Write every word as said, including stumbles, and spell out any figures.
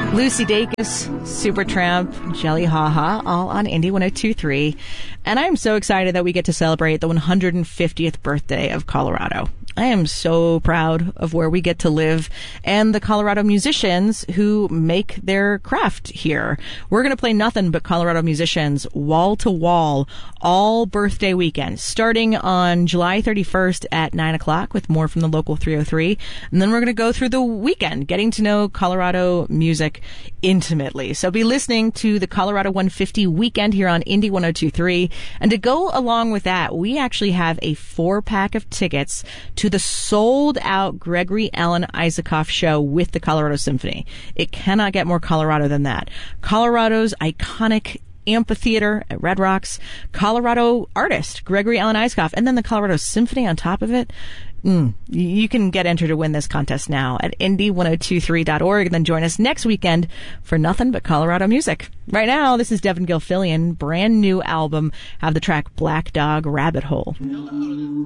Lucy Dacus, Supertramp, Jelly Haha, all on Indie one oh two point three. And I'm so excited that we get to celebrate the one hundred fiftieth birthday of Colorado. I am so proud of where we get to live and the Colorado musicians who make their craft here. We're going to play nothing but Colorado musicians wall to wall all birthday weekend, starting on July thirty-first at nine o'clock with more from the local three oh three. And then we're going to go through the weekend, getting to know Colorado music intimately. So be listening to the Colorado one fifty weekend here on Indie one oh two point three. And to go along with that, we actually have a four pack of tickets to the sold out Gregory Alan Isakov show with the Colorado Symphony. It cannot get more Colorado than that. Colorado's iconic amphitheater at Red Rocks, Colorado artist Gregory Alan Isakov, and then the Colorado Symphony on top of it. Mm, you can get entered to win this contest now at indie one oh two point three dot org, and then join us next weekend for nothing but Colorado music. Right now, this is Devin Gilfillian, brand new album, have the track Black Dog Rabbit Hole.